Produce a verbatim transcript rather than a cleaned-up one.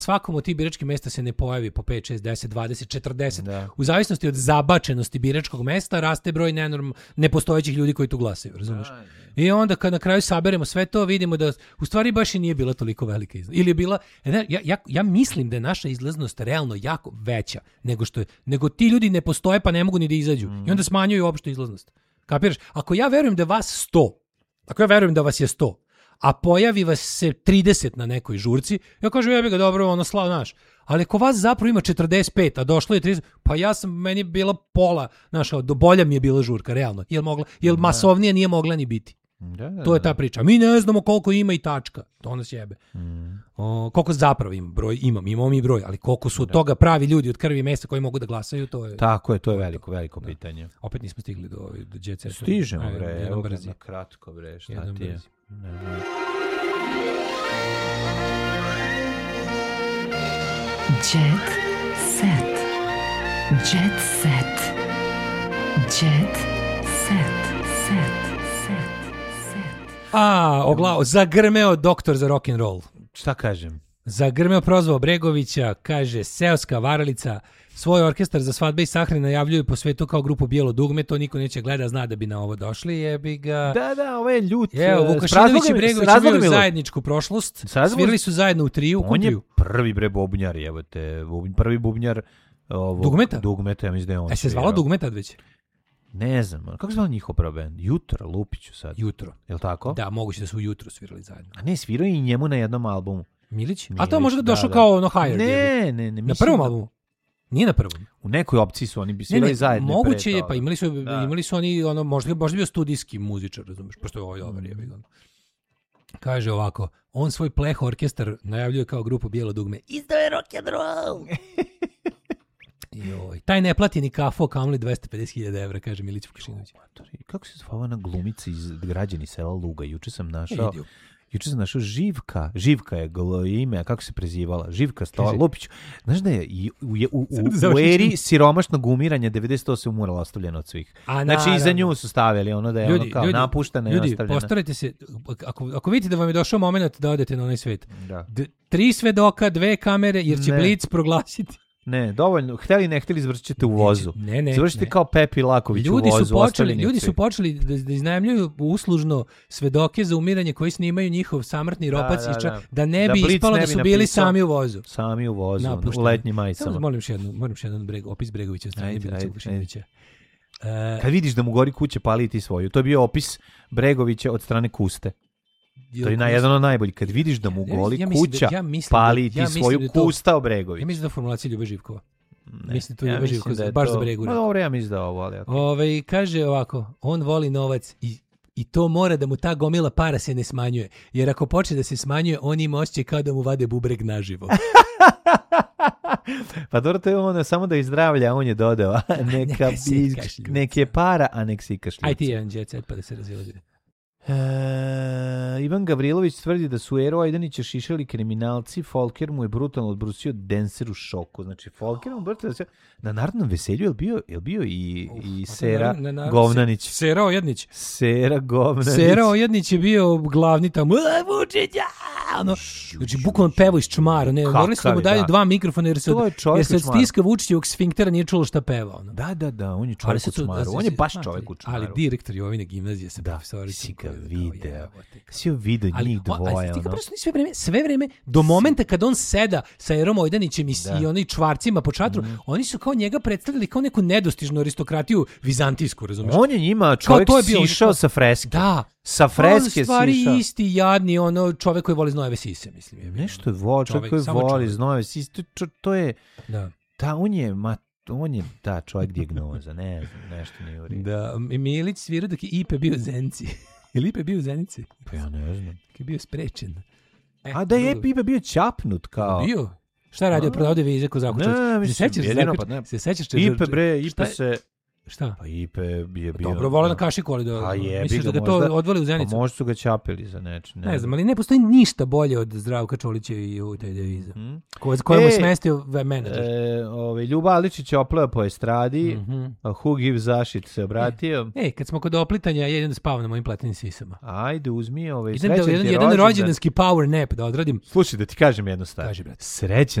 svakom od tih biračkih mesta se ne pojavi po pet, šest, deset, dvadeset, četrdeset. Da. U zavisnosti od zabačenosti biračkog mesta raste broj nenorm, nepostojećih ljudi koji tu glasaju, razumiješ? Da, i onda kad na kraju saberemo sve to, vidimo da u stvari baš i nije bila toliko velika izlaznost. Ili je bila, ja, ja, ja mislim da je naša izlaznost realno jako veća nego što je, nego ti ljudi ne postoje pa ne mogu ni da izađu. Mm. I onda smanjuju opštu izlaznost. Kapiraš? Ako ja verujem da vas sto, ako ja verujem da vas je sto, a pojavi vas se trideset na nekoj žurci, ja kažem, ja bih ga dobro, ono slav naš. Ali ako vas zapravo ima četrdeset pet, a došlo je trideset, pa ja sam, meni je bila pola, znaš, do bolja mi je bila žurka, realno. Jel, mogla, jel masovnije nije mogla ni biti. Da, da, to je ta priča. Mi ne znamo koliko ima i tačka. To nas jebe. Mm. O, koliko zapravo ima broj, imam, imamo mi broj, ali koliko su od da. toga pravi ljudi od krvi i mesa koji mogu da glasaju, to je... Tako je, to je veliko, veliko da. pitanje. Opet nismo stigli do, do Jet Seta. Stižemo, bre, evo ga na kratko, bre, šta jedan ti je? Ne, ne. Jet Set. Jet Set. Jet Set. Set. A, oglao, zagrmeo doktor za rock and roll. Šta kažem? Zagrmeo, prozvao Bregovića, kaže seoska varalica, svoj orkestar za svadbe i sahrane najavljuju po svetu kao grupu Bijelo dugme, to niko neće gleda, zna da bi na ovo došli, jebi ga. Da, da, ovo je ljut. Evo, Vukašinović i Bregović imaju zajedničku prošlost, svirali su zajedno u triju. On je prvi bre bubnjar, evo te, prvi bubnjar ovog, Dugmeta? Dugmeta, ja mislim da je on. E se zvala Dugmeta već? Ne znam, kako se zvala njihov prvi band? Jutro, Lupiću sad. Jutro. Jel tako? Da, moguće da su Jutro svirali zajedno. A ne, svirao i njemu na jednom albumu. Milić? Milić. A to možda došlo da, kao no higher. Ne, ne, ne. Na prvom da... albumu? Nije na prvom. U nekoj opciji su oni bi svirali ne, ne, zajedno. Moguće je, pa imali su, da. imali su oni, ono, možda, možda bio studijski muzičar, razumiješ, pošto je ovaj dobar je. Kaže ovako, on svoj pleh orkestar najavljuje kao grupu Bijelo dugme. Isto je rock and roll! Joj, taj ne plati ni kafu, kamoli dvesta pedeset hiljada evra, kaže Milić Vukašinović. Kako se zvala na glumica iz građani sela Luga? Juče sam našao... Juče sam našao Živka, Živka je golo ime, kako se prezivala? Živka Stola Lupić. Znaš da je u, u, u, u, u eri siromašnog umiranja devedeset osam umorala ostavljena od svih. A, znači naravno. Iza nju su stavili ono da je ljudi, ono kao ljudi, napuštena i ljudi, ostavljena. Ljudi, postarajte se, ako, ako vidite da vam je došao moment da odete na onaj svet, da. D- tri svedoka, dve kamere, jer će ne. Blic proglasiti. Ne, dovoljno. Hteli ne hteli završite u vozu. Ne, ne. Završite kao Pepi Laković ljudi u vozu. Su počeli, ljudi su počeli da, da iznajmljuju uslužno svedoke za umiranje koji snimaju njihov samrtni ropac da, da, da. da ne bi da ispalo ne bi da su bili napisao, sami u vozu. Sami u vozu, Napušteni. U letnjim majicama. Molim još jednu, molim još jedan breg, opis Bregovića od strane Milića Vukašinovića. Uh, Kad vidiš da mu gori kuće, pali ti svoju. To je bio opis Bregovića od strane Kuste. To je na jedan od najboljih. Kad vidiš da mu goli ja kuća, da, ja pali ti ja svoju da to, Kusta o Bregović. Ja mislim da je formulacija Ljube Živkova. Ne, mislim to je ja Ljube Živkova, da baš to, za Bregu. Ma dobro, ja mislim da ovo, ali... Okay. Ove, kaže ovako, on voli novac i, i to mora da mu ta gomila para se ne smanjuje. Jer ako počne da se smanjuje, on ima osjećaj kao da mu vade bubreg naživo. Pa dobro, to je ono samo da izdravlja, on je dodao. Neka, nek je para, a nek si kašljuca. Aj ti jedan jet set pa da se razilazi. E, Ivan Gavrilović tvrdi da su Ero Ajdanića šišali kriminalci, Folker mu je brutalno odbrusio denser u šoku. Znači, Folker mu brutalno na narodnom veselju je bio, je bio i, Uf, i Sera na, na, Govnanić. Sera Ojednić. Sera Govnanić. Sera Ojednić je bio glavni tamo. Vučića! Ono, znači, bukvalno pevo iz čmara. Ne, morali su da mu daju dva mikrofona jer se, jer se stiska Vučićevog sfinktera nije čulo šta peva. Ono. Da, da, da, on je čovjek u čmaru. On je baš čovjek u čmaru. Ali direktor Jovine gimnazije se profesori video. Si joj video njih dvoje. Ali prosto sve vreme, sve vreme, do momenta kad on seda sa Erom Ojdanićem i, i oni čvarcima po čatru, mm. oni su kao njega predstavljali kao neku nedostižnu aristokratiju vizantijsku, razumiješ? On je njima čovjek sišao sa freske. Da. Sa freske sišao. Stvari isti jadni, ono, čovjek koji voli znojeve sise, mislim. Je, Nešto je voli, čovjek koji voli znojeve sise. To, to je, da. Da, on je, ma, on je, da, čovjek dijagnoza, ne znam, nešto nije u redu. Da, Milić svira dok je Ipe bio u Zenci. Je li Ipe bio u Zenici? Pa ja ne znam. Dok je bio sprečen. E, A da je Ipe bio čapnut kao... Bio? Šta je radio? Prodavde vize ko Zakučac? Ne, mislim, jedino pa ne. Se sećaš? Ipe bre, Ipe se... Šta? Pa Ipe je bio... Dobro, vole na kašiku, ali da... A je, misliš da ga to možda, odvali u Zenicu? Pa možda su ga čapili za neč. Ne, ne znam, ali ne postoji ništa bolje od Zdravka Čolića i u tej deviza. Hmm? Ko, kojemu je smestio menadžer. E, ovaj, Ljuba Aličić opleva po estradi, mm-hmm. Who gives a shit se obratio. Ej, kad smo kod oplitanja, ja idem da spavam na mojim pletenim sisama. Ajde, uzmi ovaj srećan ti rođendan. Jedan rođendanski power nap da odradim. Slušaj, da ti kažem jednu stvar. Kaži, brate. Srećan